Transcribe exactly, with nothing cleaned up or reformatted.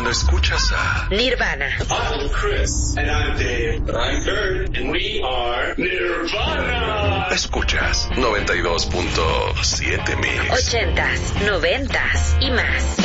Solo escuchas a Nirvana. I'm Chris. And I'm Dave. I'm Kurt. And we are Nirvana. Escuchas noventa y dos punto siete Mix. Ochentas, noventas y más.